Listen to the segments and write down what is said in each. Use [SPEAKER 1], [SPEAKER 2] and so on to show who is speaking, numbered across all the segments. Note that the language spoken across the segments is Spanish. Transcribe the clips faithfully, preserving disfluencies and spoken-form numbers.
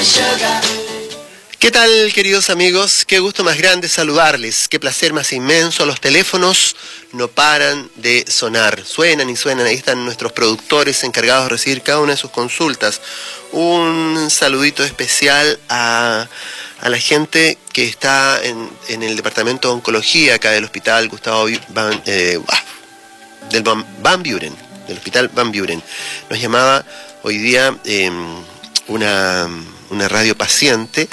[SPEAKER 1] ¿Qué tal, queridos amigos? Qué gusto más grande saludarles, qué placer más inmenso. Los teléfonos no paran de sonar, suenan y suenan. Ahí están nuestros productores encargados de recibir cada una de sus consultas. Un saludito especial a, a la gente que está en, en el departamento de oncología acá del hospital Gustavo Van, eh, del Van, Van Buren, del hospital Van Buren. Nos llamaba hoy día eh, una, una radio paciente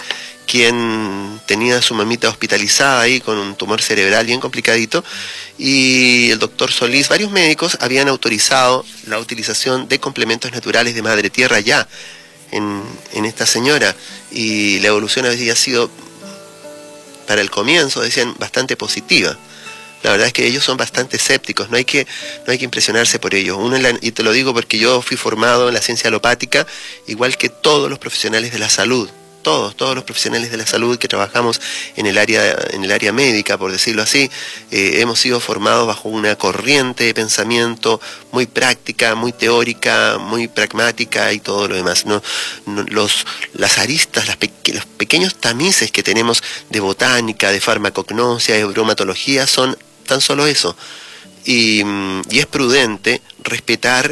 [SPEAKER 1] quien tenía a su mamita hospitalizada ahí con un tumor cerebral bien complicadito, y el doctor Solís, varios médicos habían autorizado la utilización de complementos naturales de madre tierra ya en, en esta señora, y la evolución había sido, para el comienzo decían, bastante positiva. La verdad es que ellos son bastante escépticos, no hay que, no hay que impresionarse por ellos. Uno en la, y te lo digo porque yo fui formado en la ciencia alopática, igual que todos los profesionales de la salud. Todos, todos los profesionales de la salud que trabajamos en el área, en el área médica, por decirlo así, eh, hemos sido formados bajo una corriente de pensamiento muy práctica, muy teórica, muy pragmática y todo lo demás. ¿No? No, los, las aristas, las pe los pequeños tamices que tenemos de botánica, de farmacognosia, de bromatología, son tan solo eso. Y, y es prudente respetar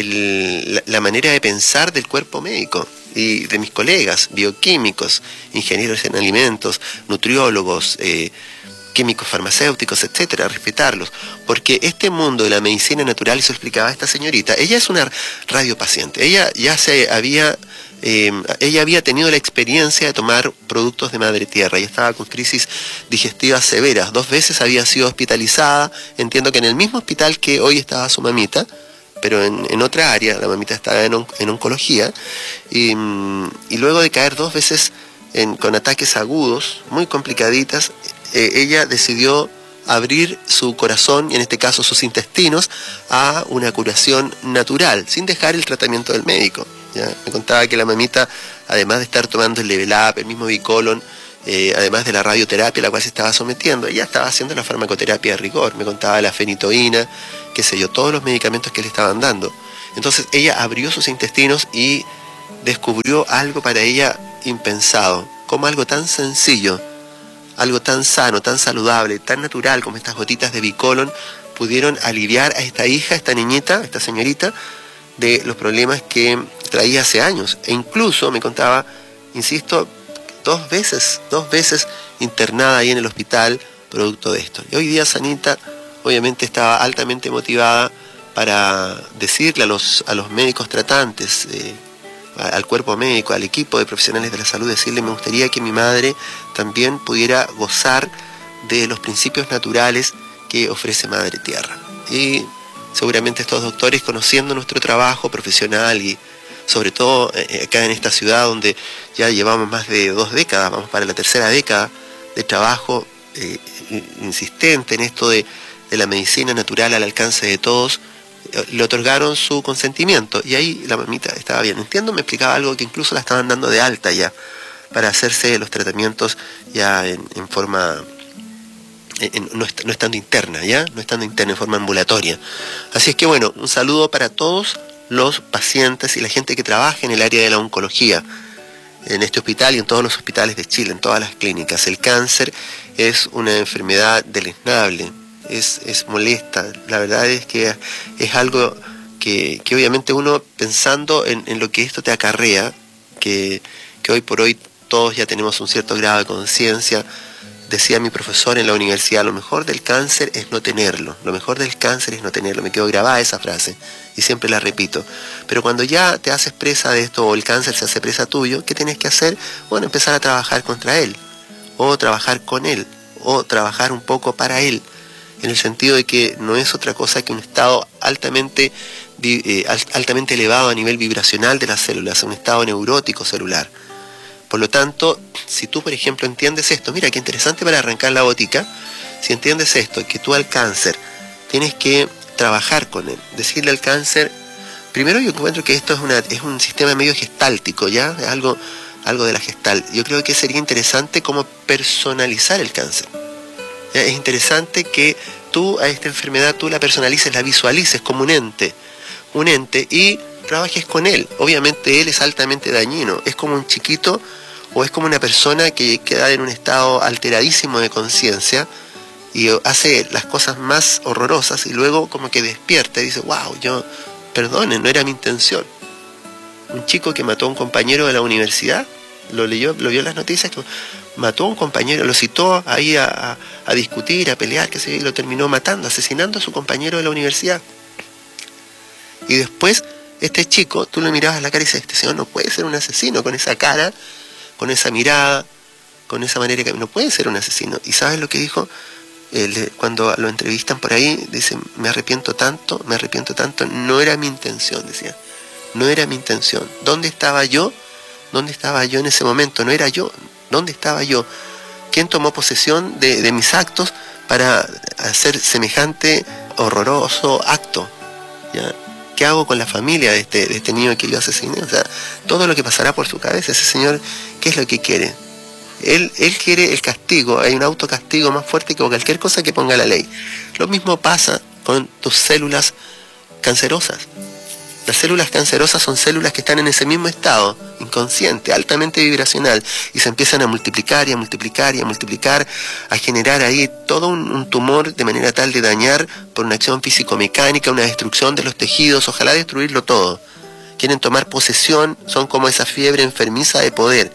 [SPEAKER 1] el, la, la manera de pensar del cuerpo médico y de mis colegas, bioquímicos, ingenieros en alimentos, nutriólogos, eh, químicos farmacéuticos, etcétera, respetarlos, porque este mundo de la medicina natural, eso explicaba esta señorita, ella es una radiopaciente, ella ya se había, eh, ella había tenido la experiencia de tomar productos de madre tierra, y estaba con crisis digestivas severas, dos veces había sido hospitalizada, entiendo que en el mismo hospital que hoy estaba su mamita, pero en, en otra área, la mamita estaba en, on, en oncología, y, y luego de caer dos veces en, con ataques agudos, muy complicaditas, eh, ella decidió abrir su corazón, y en este caso sus intestinos, a una curación natural, sin dejar el tratamiento del médico. ¿Ya? Me contaba que la mamita, además de estar tomando el Level Up, el mismo Bicolon, Eh, además de la radioterapia a la cual se estaba sometiendo, ella estaba haciendo la farmacoterapia de rigor, me contaba la fenitoína, qué sé yo, todos los medicamentos que le estaban dando. Entonces ella abrió sus intestinos y descubrió algo para ella impensado, como algo tan sencillo, algo tan sano, tan saludable, tan natural como estas gotitas de Bicolon pudieron aliviar a esta hija, a esta niñita, a esta señorita, de los problemas que traía hace años. E incluso me contaba, insisto, dos veces, dos veces internada ahí en el hospital producto de esto. Y hoy día Sanita obviamente estaba altamente motivada para decirle a los, a los médicos tratantes, eh, al cuerpo médico, al equipo de profesionales de la salud, decirle, me gustaría que mi madre también pudiera gozar de los principios naturales que ofrece Madre Tierra. Y seguramente estos doctores, conociendo nuestro trabajo profesional y sobre todo eh, acá en esta ciudad donde ya llevamos más de dos décadas, vamos para la tercera década de trabajo eh, insistente en esto de, de la medicina natural al alcance de todos, eh, le otorgaron su consentimiento, y ahí la mamita estaba bien. Entiendo, me explicaba algo que incluso la estaban dando de alta ya, para hacerse los tratamientos ya en, en forma, en, no, est no estando interna, ya, no estando interna, en forma ambulatoria. Así es que bueno, un saludo para todos los pacientes y la gente que trabaja en el área de la oncología, en este hospital y en todos los hospitales de Chile, en todas las clínicas. El cáncer es una enfermedad deleznable, es, es molesta, la verdad es que es algo que, que obviamente uno, pensando en, en lo que esto te acarrea, que, que hoy por hoy todos ya tenemos un cierto grado de conciencia. Decía mi profesor en la universidad, lo mejor del cáncer es no tenerlo, lo mejor del cáncer es no tenerlo. Me quedó grabada esa frase y siempre la repito. Pero cuando ya te haces presa de esto, o el cáncer se hace presa tuyo, ¿qué tienes que hacer? Bueno, empezar a trabajar contra él, o trabajar con él, o trabajar un poco para él, en el sentido de que no es otra cosa que un estado altamente, eh, altamente elevado a nivel vibracional de las células, un estado neurótico celular. Por lo tanto, si tú, por ejemplo, entiendes esto, mira qué interesante para arrancar la botica, si entiendes esto, que tú al cáncer tienes que trabajar con él, decirle al cáncer, primero yo encuentro que esto es, una, es un sistema medio gestáltico, ¿ya? Es algo, algo de la gestal. Yo creo que sería interesante cómo personalizar el cáncer. ¿Ya? Es interesante que tú a esta enfermedad tú la personalices, la visualices como un ente, un ente, y trabajes con él. Obviamente él es altamente dañino, es como un chiquito o es como una persona que queda en un estado alteradísimo de conciencia y hace las cosas más horrorosas y luego como que despierta y dice, wow, yo, perdone, no era mi intención. Un chico que mató a un compañero de la universidad, lo leyó, lo vio en las noticias, que mató a un compañero, lo citó ahí a, a, a discutir, a pelear, que se, y lo terminó matando, asesinando a su compañero de la universidad. Y después, este chico, tú lo mirabas a la cara y dices, este señor no puede ser un asesino, con esa cara, con esa mirada, con esa manera que no puede ser un asesino. ¿Y sabes lo que dijo? Él, cuando lo entrevistan por ahí, dice, me arrepiento tanto, me arrepiento tanto, no era mi intención, decía, no era mi intención. ¿Dónde estaba yo? ¿Dónde estaba yo en ese momento? No era yo. ¿Dónde estaba yo? ¿Quién tomó posesión de, de mis actos para hacer semejante horroroso acto? ¿Ya? ¿Qué hago con la familia de este, de este niño que yo asesiné? O sea, todo lo que pasará por su cabeza, ese señor, ¿qué es lo que quiere? Él, él quiere el castigo, hay un autocastigo más fuerte que cualquier cosa que ponga la ley. Lo mismo pasa con tus células cancerosas. Las células cancerosas son células que están en ese mismo estado, inconsciente, altamente vibracional, y se empiezan a multiplicar y a multiplicar y a multiplicar, a generar ahí todo un, un tumor de manera tal de dañar por una acción físico-mecánica, una destrucción de los tejidos, ojalá destruirlo todo. Quieren tomar posesión, son como esa fiebre enfermiza de poder.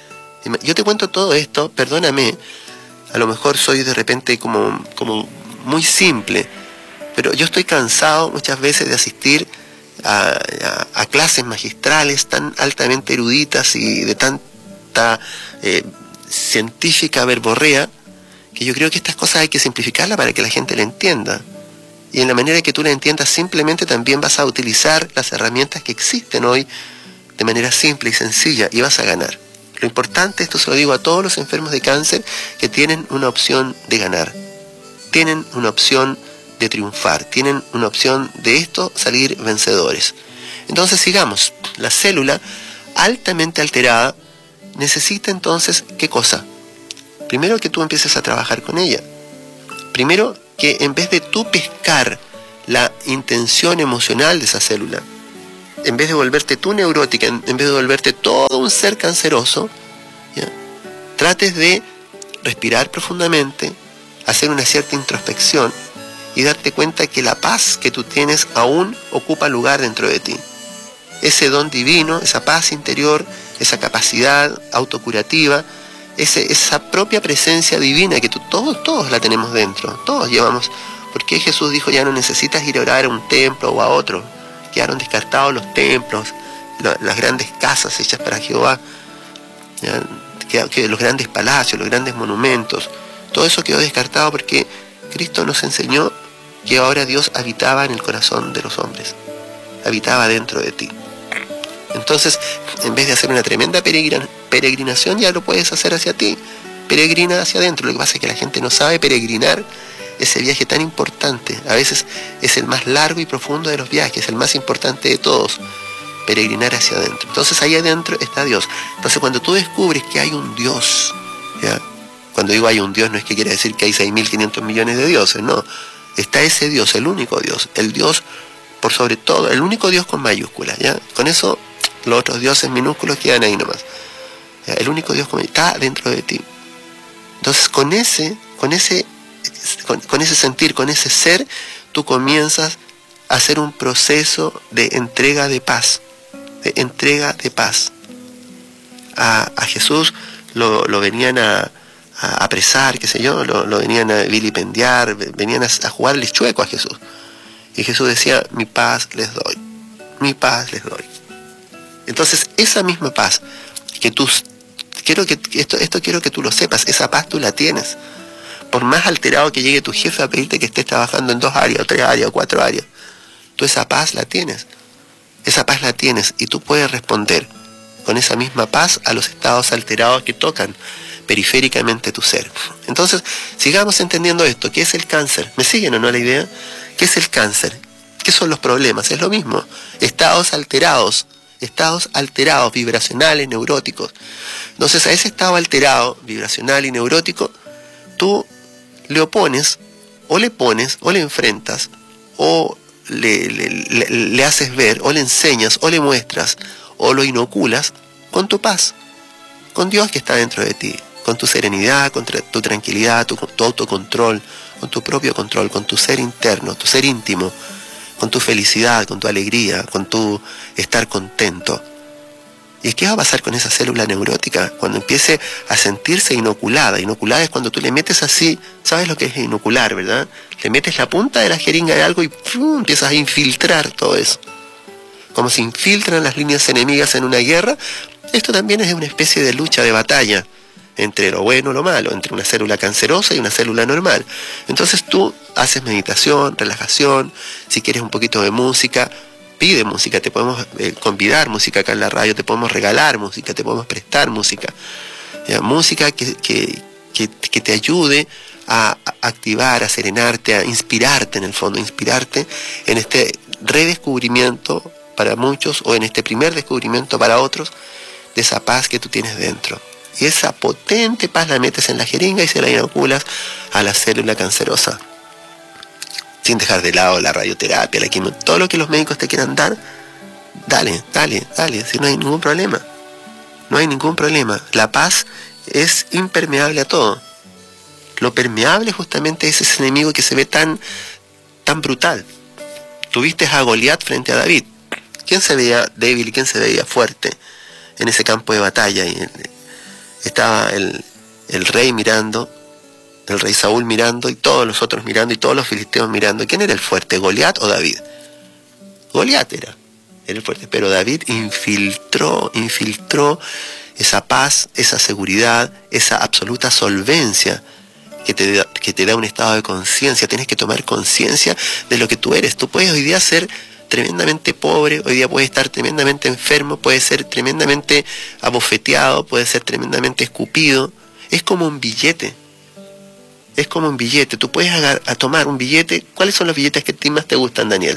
[SPEAKER 1] Yo te cuento todo esto, perdóname, a lo mejor soy de repente como, como muy simple, pero yo estoy cansado muchas veces de asistir A, a, a clases magistrales tan altamente eruditas y de tanta eh, científica verborrea, que yo creo que estas cosas hay que simplificarlas para que la gente la entienda. Y en la manera que tú la entiendas, simplemente también vas a utilizar las herramientas que existen hoy de manera simple y sencilla y vas a ganar. Lo importante, esto se lo digo a todos los enfermos de cáncer, que tienen una opción de ganar, tienen una opción de triunfar, tienen una opción de esto salir vencedores. Entonces sigamos, la célula altamente alterada necesita entonces, ¿qué cosa? Primero que tú empieces a trabajar con ella, primero que en vez de tú pescar la intención emocional de esa célula, en vez de volverte tú neurótica, en, en vez de volverte todo un ser canceroso, ¿ya? Trates de respirar profundamente, hacer una cierta introspección y darte cuenta que la paz que tú tienes aún ocupa lugar dentro de ti. Ese don divino, esa paz interior, esa capacidad autocurativa, ese, esa propia presencia divina que tú, todos, todos la tenemos dentro, todos llevamos. Porque Jesús dijo, ya no necesitas ir a orar a un templo o a otro. Quedaron descartados los templos, la, las grandes casas hechas para Jehová, ¿ya? Que, que los grandes palacios, los grandes monumentos, todo eso quedó descartado porque Cristo nos enseñó que ahora Dios habitaba en el corazón de los hombres, habitaba dentro de ti. Entonces, en vez de hacer una tremenda peregrina, peregrinación, ya lo puedes hacer hacia ti, peregrina hacia adentro. Lo que pasa es que la gente no sabe peregrinar ese viaje tan importante. A veces es el más largo y profundo de los viajes, el más importante de todos, peregrinar hacia adentro. Entonces ahí adentro está Dios. Entonces cuando tú descubres que hay un Dios, ¿ya? Cuando digo hay un Dios no es que quiere decir que hay seis mil quinientos millones de dioses, no. Está ese Dios, el único Dios, el Dios por sobre todo, el único Dios con mayúsculas, ¿ya? Con eso los otros dioses minúsculos quedan ahí nomás, ¿ya? El único Dios con, está dentro de ti. Entonces con ese, con ese, con, con ese sentir, con ese ser, tú comienzas a hacer un proceso de entrega de paz, de entrega de paz. A, a Jesús lo, lo venían a a apresar, qué sé yo, lo, lo venían a vilipendiar, venían a, a jugarles chueco a Jesús. Y Jesús decía, mi paz les doy, mi paz les doy. Entonces, esa misma paz, que tú, quiero que, esto, esto quiero que tú lo sepas, esa paz tú la tienes. Por más alterado que llegue tu jefe a pedirte que estés trabajando en dos áreas, o tres áreas, o cuatro áreas, tú esa paz la tienes. Esa paz la tienes y tú puedes responder con esa misma paz a los estados alterados que tocan periféricamente tu ser. Entonces, sigamos entendiendo esto. ¿Qué es el cáncer? ¿Me siguen o no la idea? ¿Qué es el cáncer? ¿Qué son los problemas? Es lo mismo. Estados alterados, estados alterados, vibracionales, neuróticos. Entonces, a ese estado alterado, vibracional y neurótico, tú le opones, o le pones, o le enfrentas, o le, le, le, le haces ver, o le enseñas, o le muestras, o lo inoculas con tu paz, con Dios que está dentro de ti, con tu serenidad, con tu tranquilidad, tu, tu autocontrol, con tu propio control, con tu ser interno, tu ser íntimo, con tu felicidad, con tu alegría, con tu estar contento. ¿Y qué va a pasar con esa célula neurótica? Cuando empiece a sentirse inoculada. Inoculada es cuando tú le metes así, ¿sabes lo que es inocular, verdad? Le metes la punta de la jeringa de algo y ¡pum!, empiezas a infiltrar todo eso. Como se infiltran las líneas enemigas en una guerra, esto también es una especie de lucha, de batalla entre lo bueno y lo malo, entre una célula cancerosa y una célula normal. Entonces tú haces meditación, relajación, si quieres un poquito de música, pide música, te podemos eh, convidar música acá en la radio, te podemos regalar música, te podemos prestar música. ¿Ya? Música que, que, que, que te ayude a, a activar, a serenarte, a inspirarte en el fondo, inspirarte en este redescubrimiento para muchos o en este primer descubrimiento para otros de esa paz que tú tienes dentro. Y esa potente paz la metes en la jeringa y se la inoculas a la célula cancerosa. Sin dejar de lado la radioterapia, la quimio, todo lo que los médicos te quieran dar, dale, dale, dale, si no hay ningún problema. No hay ningún problema. La paz es impermeable a todo. Lo permeable justamente es ese enemigo que se ve tan, tan brutal. Tuviste a Goliat frente a David. ¿Quién se veía débil y quién se veía fuerte en ese campo de batalla? Y estaba el, el rey mirando, el rey Saúl mirando, y todos los otros mirando, y todos los filisteos mirando. ¿Quién era el fuerte, Goliat o David? Goliat era, era el fuerte, pero David infiltró, infiltró esa paz, esa seguridad, esa absoluta solvencia que te da, que te da un estado de conciencia. Tienes que tomar conciencia de lo que tú eres. Tú puedes hoy día ser tremendamente pobre, hoy día puedes estar tremendamente enfermo, puedes ser tremendamente abofeteado, puedes ser tremendamente escupido. Es como un billete. Es como un billete. Tú puedes agar, a tomar un billete. ¿Cuáles son los billetes que a ti más te gustan, Daniel?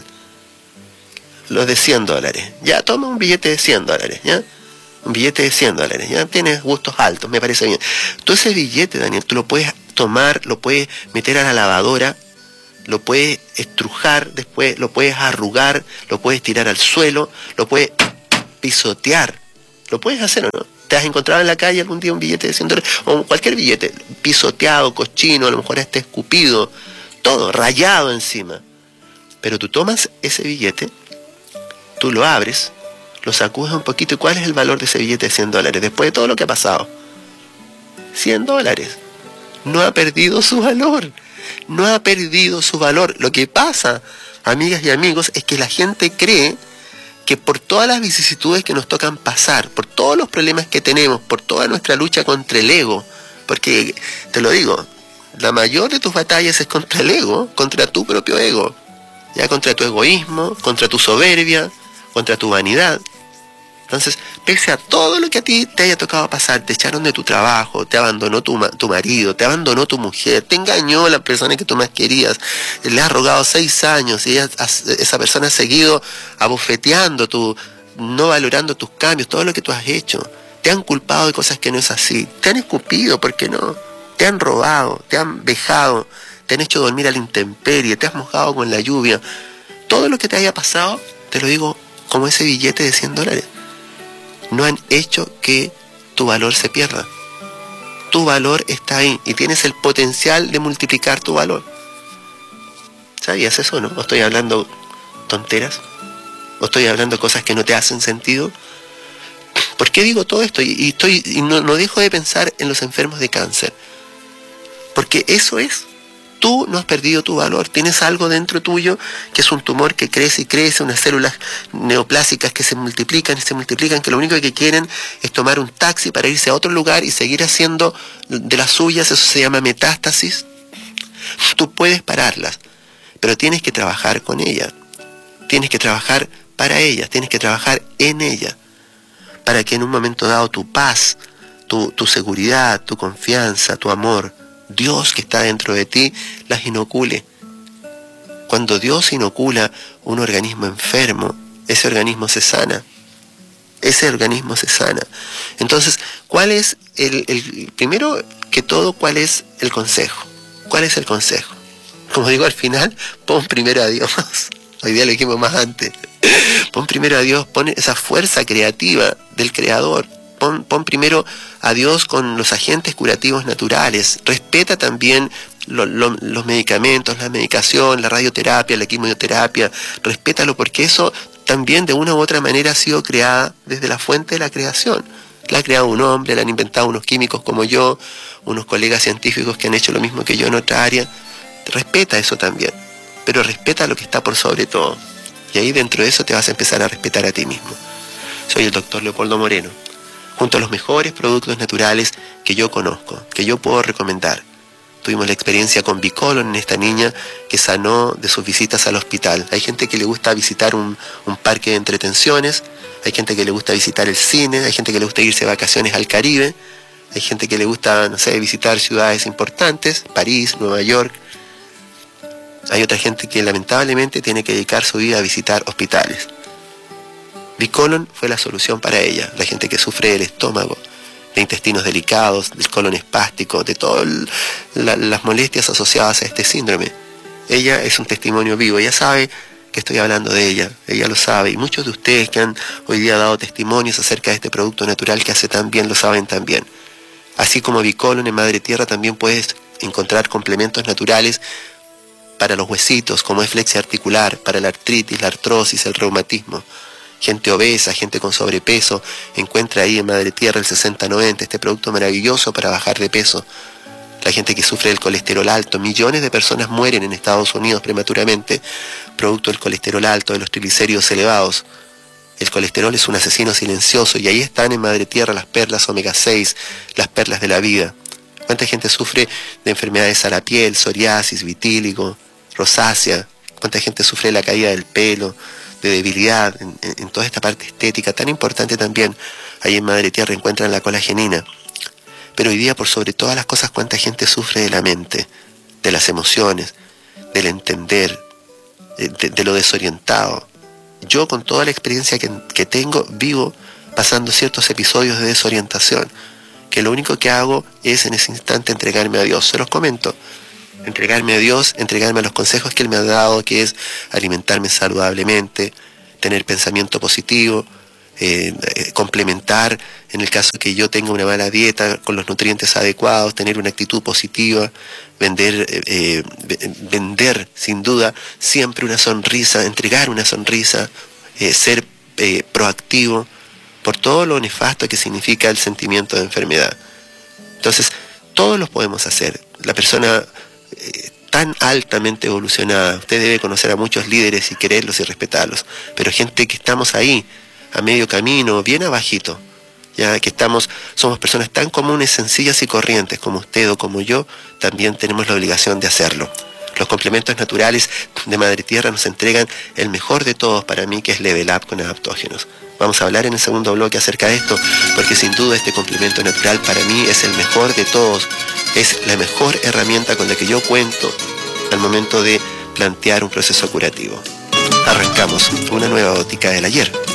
[SPEAKER 1] Los de cien dólares. Ya, toma un billete de cien dólares, ¿ya? Un billete de cien dólares, ¿ya? Tienes gustos altos, me parece bien. Tú ese billete, Daniel, tú lo puedes tomar, lo puedes meter a la lavadora, lo puedes estrujar, después lo puedes arrugar, lo puedes tirar al suelo, lo puedes pisotear. ¿Lo puedes hacer o no? ¿Te has encontrado en la calle algún día un billete de cien dólares? O cualquier billete, pisoteado, cochino, a lo mejor hasta escupido, todo, rayado encima. Pero tú tomas ese billete, tú lo abres, lo sacudes un poquito, ¿y cuál es el valor de ese billete de cien dólares? Después de todo lo que ha pasado. cien dólares. No ha perdido su valor. No ha perdido su valor. Lo que pasa, amigas y amigos, es que la gente cree que por todas las vicisitudes que nos tocan pasar, por todos los problemas que tenemos, por toda nuestra lucha contra el ego, porque, te lo digo, la mayor de tus batallas es contra el ego, contra tu propio ego, ya, contra tu egoísmo, contra tu soberbia, contra tu vanidad. Entonces, pese a todo lo que a ti te haya tocado pasar, te echaron de tu trabajo, te abandonó tu, tu marido, te abandonó tu mujer, te engañó la persona que tú más querías, le has rogado seis años y ella, esa persona ha seguido abofeteando, tu, no valorando tus cambios, todo lo que tú has hecho. Te han culpado de cosas que no es así, te han escupido, ¿por qué no? Te han robado, te han vejado, te han hecho dormir a la intemperie, te has mojado con la lluvia. Todo lo que te haya pasado, te lo digo como ese billete de cien dólares. No han hecho que tu valor se pierda. Tu valor está ahí y tienes el potencial de multiplicar tu valor. ¿Sabías eso, no? ¿O estoy hablando tonteras? ¿O estoy hablando cosas que no te hacen sentido? ¿Por qué digo todo esto? Y, y, estoy, y no, no dejo de pensar en los enfermos de cáncer. Porque eso es. Tú no has perdido tu valor, tienes algo dentro tuyo que es un tumor que crece y crece, unas células neoplásicas que se multiplican y se multiplican, que lo único que quieren es tomar un taxi para irse a otro lugar y seguir haciendo de las suyas. Eso se llama metástasis. Tú puedes pararlas, pero tienes que trabajar con ellas, tienes que trabajar para ellas, tienes que trabajar en ellas, para que en un momento dado tu paz, tu, tu seguridad, tu confianza, tu amor, Dios que está dentro de ti, las inocule. Cuando Dios inocula un organismo enfermo, ese organismo se sana. Ese organismo se sana. Entonces, ¿cuál es el, el primero que todo, cuál es el consejo? ¿Cuál es el consejo? Como digo al final, pon primero a Dios. hoy día lo dijimos más antes. Pon primero a Dios, pon esa fuerza creativa del Creador. Pon, pon primero a Dios con los agentes curativos naturales. Respeta también lo, lo, los medicamentos, la medicación, la radioterapia, la quimioterapia. Respétalo, porque eso también de una u otra manera ha sido creada desde la fuente de la creación. La ha creado un hombre, la han inventado unos químicos como yo, unos colegas científicos que han hecho lo mismo que yo en otra área. Respeta eso también, pero respeta lo que está por sobre todo. Y ahí dentro de eso te vas a empezar a respetar a ti mismo. Soy el doctor Leopoldo Moreno, junto a los mejores productos naturales que yo conozco, que yo puedo recomendar. Tuvimos la experiencia con Bicolon en esta niña que sanó de sus visitas al hospital. Hay gente que le gusta visitar un, un parque de entretenciones, hay gente que le gusta visitar el cine, hay gente que le gusta irse de vacaciones al Caribe, hay gente que le gusta, no sé, visitar ciudades importantes, París, Nueva York. Hay otra gente que lamentablemente tiene que dedicar su vida a visitar hospitales. Bicolon fue la solución para ella, la gente que sufre del estómago, de intestinos delicados, del colon espástico, de todas la, las molestias asociadas a este síndrome. Ella es un testimonio vivo, ella sabe que estoy hablando de ella, ella lo sabe, y muchos de ustedes que han hoy día dado testimonios acerca de este producto natural que hace tan bien, lo saben también. Así como Bicolon en Madre Tierra también puedes encontrar complementos naturales para los huesitos, como es flexia articular, para la artritis, la artrosis, el reumatismo. Gente obesa, gente con sobrepeso, encuentra ahí en Madre Tierra el sesenta noventa, este producto maravilloso para bajar de peso. La gente que sufre del colesterol alto, millones de personas mueren en Estados Unidos prematuramente, producto del colesterol alto, de los triglicéridos elevados. El colesterol es un asesino silencioso y ahí están en Madre Tierra las perlas omega seis, las perlas de la vida. ¿Cuánta gente sufre de enfermedades a la piel, psoriasis, vitíligo, rosácea? ¿Cuánta gente sufre de la caída del pelo, de debilidad, en, en toda esta parte estética tan importante también? Ahí en Madre Tierra encuentran la colagenina. Pero hoy día, por sobre todas las cosas, cuánta gente sufre de la mente, de las emociones, del entender, de, de, de lo desorientado. Yo, con toda la experiencia que, que tengo, vivo pasando ciertos episodios de desorientación, que lo único que hago es en ese instante entregarme a Dios. Se los comento. Entregarme a Dios, entregarme a los consejos que Él me ha dado, que es alimentarme saludablemente, tener pensamiento positivo, eh, eh, complementar, en el caso que yo tenga una mala dieta, con los nutrientes adecuados, tener una actitud positiva, vender, eh, eh, vender sin duda siempre una sonrisa, entregar una sonrisa, eh, ser eh, proactivo, por todo lo nefasto que significa el sentimiento de enfermedad. Entonces, todos los podemos hacer. La persona eh, tan altamente evolucionada, usted debe conocer a muchos líderes y quererlos y respetarlos, pero gente que estamos ahí, a medio camino, bien abajito, ya que estamos, somos personas tan comunes, sencillas y corrientes como usted o como yo, también tenemos la obligación de hacerlo. Los complementos naturales de Madre Tierra nos entregan el mejor de todos para mí, que es Level Up con adaptógenos. Vamos a hablar en el segundo bloque acerca de esto, porque sin duda este complemento natural para mí es el mejor de todos, es la mejor herramienta con la que yo cuento al momento de plantear un proceso curativo. Arrancamos una nueva Botica del Ayer.